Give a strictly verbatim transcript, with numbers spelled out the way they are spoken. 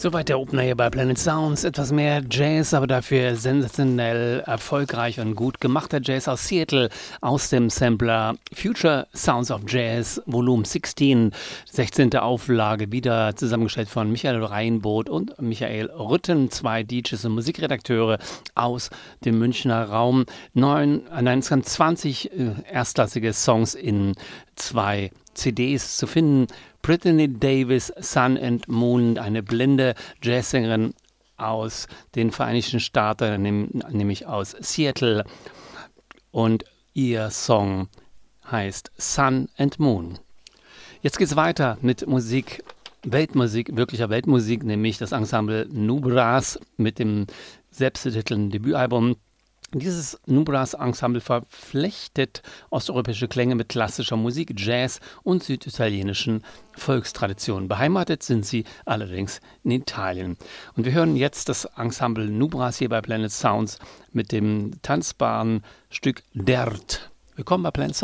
Soweit der Opener hier bei Planet Sounds. Etwas mehr Jazz, aber dafür sensationell erfolgreich und gut gemachter Jazz aus Seattle, aus dem Sampler Future Sounds of Jazz, Volume sechzehn, sechzehnte Auflage, wieder zusammengestellt von Michael Reinboth und Michael Rütten, zwei D Js und Musikredakteure aus dem Münchner Raum. Neun, nein, insgesamt zwanzig äh, erstklassige Songs in zwei C Ds zu finden. Brittany Davis, Sun and Moon, eine blinde Jazzsängerin aus den Vereinigten Staaten, nämlich aus Seattle. Und ihr Song heißt Sun and Moon. Jetzt geht's weiter mit Musik, Weltmusik, wirklicher Weltmusik, nämlich das Ensemble Nubras mit dem selbstbetitelten Debütalbum. Dieses Nubras-Ensemble verflechtet osteuropäische Klänge mit klassischer Musik, Jazz und süditalienischen Volkstraditionen. Beheimatet sind sie allerdings in Italien. Und wir hören jetzt das Ensemble Nubras hier bei Planet Sounds mit dem tanzbaren Stück Dert. Willkommen bei Planet Sounds.